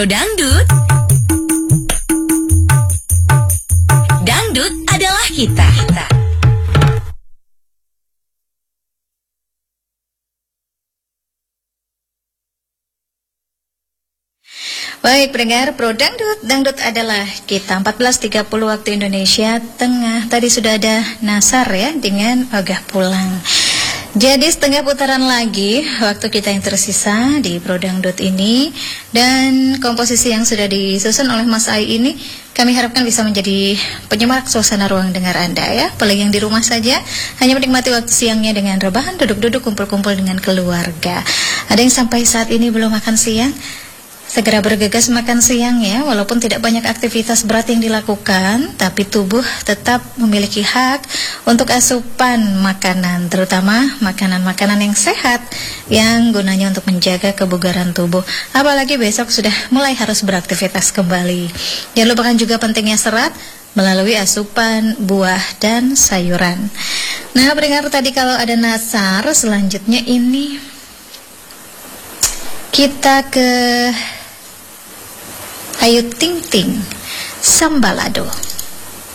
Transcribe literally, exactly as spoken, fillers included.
Pro Dangdut. Dangdut adalah kita. kita. Baik pendengar Pro Dangdut, Dangdut adalah kita. Empat belas tiga puluh waktu Indonesia Tengah. Tadi sudah ada Nasar ya dengan Ogah Pulang. Jadi setengah putaran lagi waktu kita yang tersisa di Pro Dangdut ini. Dan komposisi yang sudah disusun oleh Mas Ai ini kami harapkan bisa menjadi penyemarak suasana ruang dengar Anda ya. Apalagi yang di rumah saja hanya menikmati waktu siangnya dengan rebahan, duduk-duduk, kumpul-kumpul dengan keluarga. Ada yang sampai saat ini belum makan siang? Segera bergegas makan siang ya, walaupun tidak banyak aktivitas berat yang dilakukan, tapi tubuh tetap memiliki hak untuk asupan makanan, terutama makanan-makanan yang sehat, yang gunanya untuk menjaga kebugaran tubuh. Apalagi besok sudah mulai harus beraktivitas kembali. Jangan lupakan juga pentingnya serat melalui asupan buah dan sayuran. Nah, pendengar tadi kalau ada Nasar, selanjutnya ini kita ke Ayu Ting Ting Sambalado.